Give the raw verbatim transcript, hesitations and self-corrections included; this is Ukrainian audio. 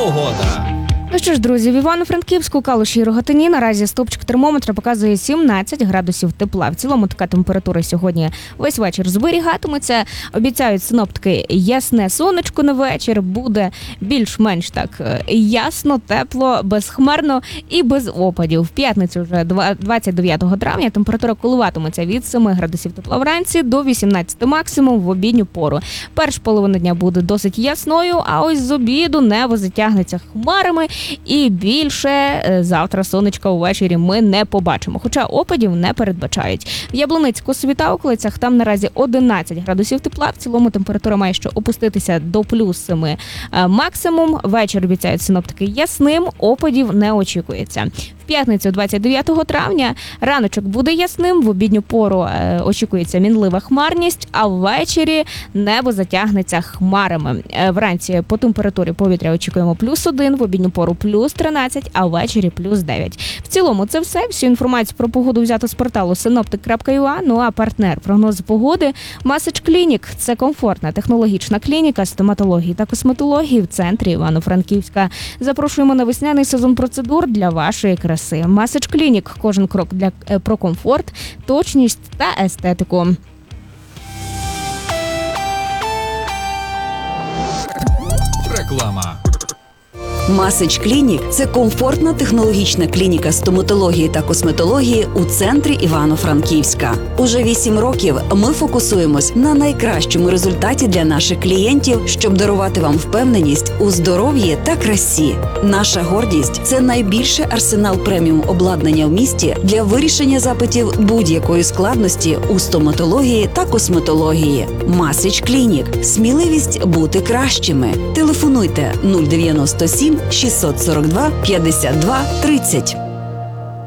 погода. Ну що ж, друзі, в Івано-Франківську, Калуші і Рогатині наразі стопчик термометра показує сімнадцять градусів тепла. В цілому така температура сьогодні весь вечір зберігатиметься. Обіцяють синоптики ясне сонечко на вечір, буде більш-менш так ясно, тепло, безхмарно і без опадів. В п'ятницю вже двадцять дев'ятого травня температура коливатиметься від семи градусів тепла вранці до вісімнадцяти максимум в обідню пору. Перша половина дня буде досить ясною, а ось з обіду небо затягнеться хмарами. І більше завтра сонечка увечері ми не побачимо, хоча опадів не передбачають. В Яблуницьку, Світа, околицях там наразі одинадцять градусів тепла, в цілому температура має що опуститися до плюс семи максимум. Вечір обіцяють синоптики ясним, опадів не очікується. В п'ятницю двадцять дев'ятого травня раночок буде ясним, в обідню пору е, очікується мінлива хмарність, а ввечері небо затягнеться хмарами. Е, вранці по температурі повітря очікуємо плюс один, в обідню пору плюс тринадцять, а ввечері плюс дев'ять. В цілому це все. Всю інформацію про погоду взято з порталу синоптик крапка ю а. Ну а партнер прогнозу погоди Масич Клінік. Це комфортна технологічна клініка стоматології та косметології в центрі Івано-Франківська. Запрошуємо на весняний сезон процедур для вашої краси. Масич Клінік. Кожен крок для про комфорт, точність та естетику. Реклама. Масич Клінік – це комфортна технологічна клініка стоматології та косметології у центрі Івано-Франківська. Уже вісім років ми фокусуємось на найкращому результаті для наших клієнтів, щоб дарувати вам впевненість у здоров'ї та красі. Наша гордість – це найбільший арсенал преміум обладнання в місті для вирішення запитів будь-якої складності у стоматології та косметології. Масич Клінік – сміливість бути кращими. Телефонуйте нуль дев'яносто сім шістсот сорок два п'ятдесят два тридцять.